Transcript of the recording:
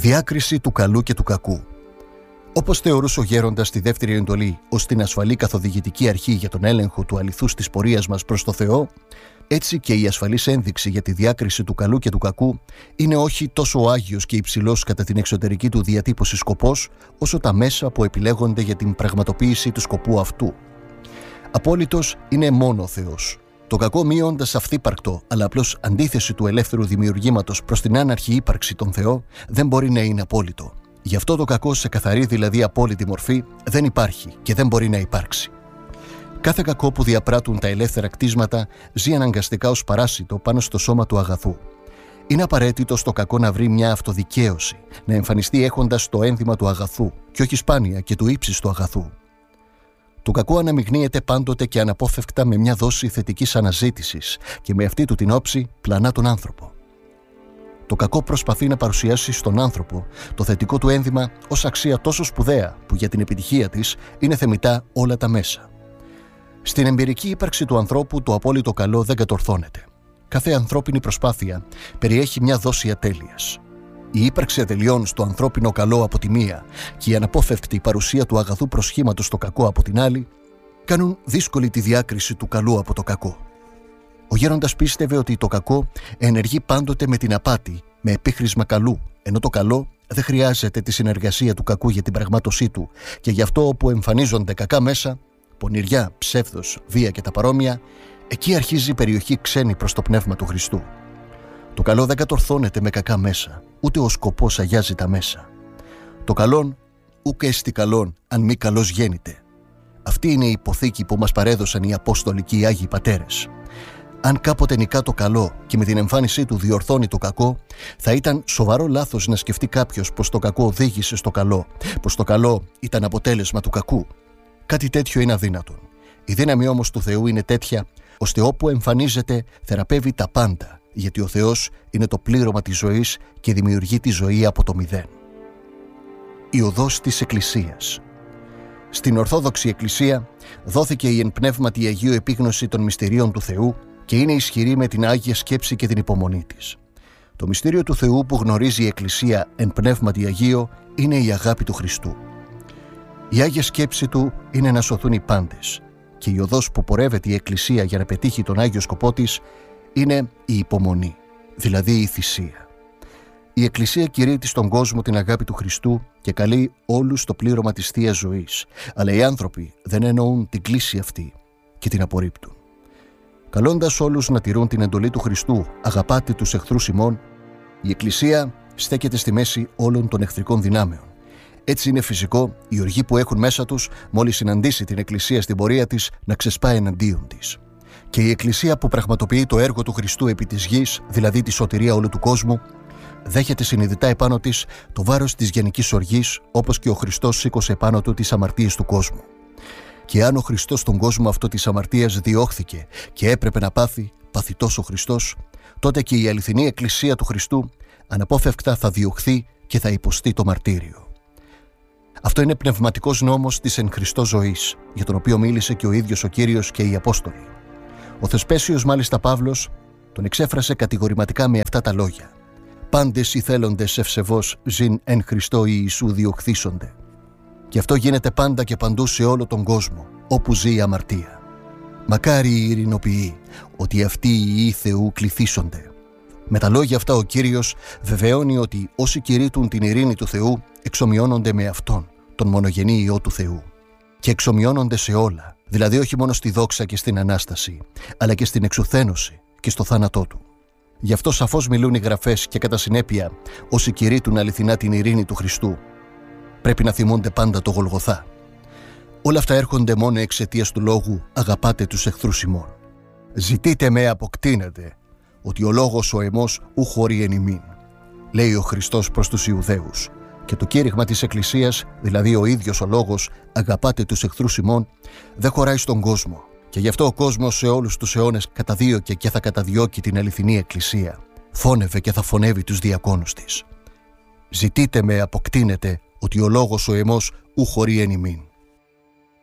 διάκριση του καλού και του κακού. Όπως θεωρούσε ο γέροντας τη δεύτερη εντολή ως την ασφαλή καθοδηγητική αρχή για τον έλεγχο του αληθούς της πορείας μας προς το Θεό, έτσι και η ασφαλής ένδειξη για τη διάκριση του καλού και του κακού είναι όχι τόσο ο άγιος και υψηλός κατά την εξωτερική του διατύπωση σκοπός, όσο τα μέσα που επιλέγονται για την πραγματοποίηση του σκοπού αυτού. Απόλυτος είναι μόνο ο Θεός. Το κακό, μείοντας αυθύπαρκτο, αλλά απλώς αντίθεση του ελεύθερου δημιουργήματος προς την άναρχη ύπαρξη των Θεό, δεν μπορεί να είναι απόλυτο. Γι' αυτό το κακό σε καθαρή, δηλαδή απόλυτη μορφή, δεν υπάρχει και δεν μπορεί να υπάρξει. Κάθε κακό που διαπράττουν τα ελεύθερα κτίσματα ζει αναγκαστικά ως παράσιτο πάνω στο σώμα του αγαθού. Είναι απαραίτητο στο κακό να βρει μια αυτοδικαίωση, να εμφανιστεί έχοντας το ένδυμα του αγαθού, και όχι σπάνια και του ύψιστου αγαθού. Το κακό αναμειγνύεται πάντοτε και αναπόφευκτα με μια δόση θετικής αναζήτησης και με αυτή του την όψη πλανά τον άνθρωπο. Το κακό προσπαθεί να παρουσιάσει στον άνθρωπο το θετικό του ένδυμα ως αξία τόσο σπουδαία που για την επιτυχία της είναι θεμιτά όλα τα μέσα. Στην εμπειρική ύπαρξη του ανθρώπου το απόλυτο καλό δεν κατορθώνεται. Κάθε ανθρώπινη προσπάθεια περιέχει μια δόση ατέλειας. Η ύπαρξη ατελειών στο ανθρώπινο καλό από τη μία και η αναπόφευκτη παρουσία του αγαθού προσχήματος στο κακό από την άλλη κάνουν δύσκολη τη διάκριση του καλού από το κακό. Ο γέροντας πίστευε ότι το κακό ενεργεί πάντοτε με την απάτη, με επίχρησμα καλού, ενώ το καλό δεν χρειάζεται τη συνεργασία του κακού για την πραγμάτωσή του και γι' αυτό όπου εμφανίζονται κακά μέσα, πονηριά, ψεύδος, βία και τα παρόμοια, εκεί αρχίζει η περιοχή ξένη προς το πνεύμα του Χριστού. Το καλό δεν κατορθώνεται με κακά μέσα, ούτε ο σκοπός αγιάζει τα μέσα. Το καλόν ουκ έστι καλόν, αν μη καλός γέννηται. Αυτή είναι η υποθήκη που μας παρέδωσαν οι Απόστολοι και οι Άγιοι Πατέρες. Αν κάποτε νικά το καλό και με την εμφάνισή του διορθώνει το κακό, θα ήταν σοβαρό λάθος να σκεφτεί κάποιος πως το κακό οδήγησε στο καλό, πως το καλό ήταν αποτέλεσμα του κακού. Κάτι τέτοιο είναι αδύνατον. Η δύναμη όμως του Θεού είναι τέτοια, ώστε όπου εμφανίζεται θεραπεύει τα πάντα, γιατί ο Θεός είναι το πλήρωμα της ζωής και δημιουργεί τη ζωή από το μηδέν. Η οδός της Εκκλησίας. Στην Ορθόδοξη Εκκλησία δόθηκε η εν πνεύματι Αγίου επίγνωση των μυστηρίων του Θεού και είναι ισχυρή με την Άγια σκέψη και την υπομονή της. Το μυστήριο του Θεού που γνωρίζει η Εκκλησία εν πνεύματι Αγίο είναι η αγάπη του Χριστού. Η Άγια σκέψη του είναι να σωθούν οι πάντες και η οδός που πορεύεται η Εκκλησία για να πετύχει τον Άγιο σκοπό της είναι η υπομονή, δηλαδή η θυσία. Η Εκκλησία κηρύττει στον κόσμο την αγάπη του Χριστού και καλεί όλους στο πλήρωμα της Θείας Ζωής, αλλά οι άνθρωποι δεν εννοούν την κλίση αυτή και την απορρίπτουν. Καλώντας όλους να τηρούν την εντολή του Χριστού, αγαπάτε τους εχθρούς ημών, η Εκκλησία στέκεται στη μέση όλων των εχθρικών δυνάμεων. Έτσι είναι φυσικό οι οργοί που έχουν μέσα τους, μόλις συναντήσει την Εκκλησία στην πορεία της, να ξεσπάει εναντίον της. Και η Εκκλησία που πραγματοποιεί το έργο του Χριστού επί της γης, δηλαδή τη σωτηρία όλου του κόσμου, δέχεται συνειδητά επάνω της το βάρος της γενικής οργής, όπως και ο Χριστός σήκωσε επάνω του τις αμαρτίες του κόσμου. Και αν ο Χριστός στον κόσμο αυτό της αμαρτίας διώχθηκε και έπρεπε να πάθει, παθητός ο Χριστός, τότε και η αληθινή Εκκλησία του Χριστού αναπόφευκτα θα διωχθεί και θα υποστεί το μαρτύριο. Αυτό είναι πνευματικός νόμος της εν Χριστώ ζωής, για τον οποίο μίλησε και ο ίδιος ο Κύριος και οι Απόστολοι. Ο Θεσπέσιος μάλιστα Παύλος τον εξέφρασε κατηγορηματικά με αυτά τα λόγια: «Πάντες οι θέλοντες ευσεβώς ζην εν Χριστώ Ιησού διωχθήσονται». Και αυτό γίνεται πάντα και παντού σε όλο τον κόσμο, όπου ζει η αμαρτία. Μακάρι οι ειρηνοποιοί, ότι αυτοί οι ιοί Θεού κληθήσονται. Με τα λόγια αυτά ο Κύριος βεβαιώνει ότι όσοι κηρύττουν την ειρήνη του Θεού εξομοιώνονται με Αυτόν, τον μονογενή Υιό του Θεού. Και εξομοιώνονται σε όλα, δηλαδή όχι μόνο στη δόξα και στην Ανάσταση, αλλά και στην εξουθένωση και στο θάνατό Του. Γι' αυτό σαφώς μιλούν οι Γραφές και κατά συνέπεια όσοι κηρύττουν αληθινά την ειρήνη του Χριστού πρέπει να θυμούνται πάντα το Γολγοθά. Όλα αυτά έρχονται μόνο εξαιτίας του λόγου «Αγαπάτε τους εχθρούς ημών». «Ζητείτε με αποκτήνετε, ότι ο λόγος ο εμός ου χωρεί εν ημίν», λέει ο Χριστός προς τους Ιουδαίους. Και το κήρυγμα της Εκκλησίας, δηλαδή ο ίδιος ο λόγος «Αγαπάτε τους εχθρούς ημών», δεν χωράει στον κόσμο. Και γι' αυτό ο κόσμος σε όλους τους αιώνες καταδίωκε και θα καταδιώκει την αληθινή Εκκλησία. Φώνευε και θα φωνεύει τους διακόνους της. «Ζητείτε με αποκτήνετε, ότι ο λόγος ο εμός ου χωρεί εν ημίν».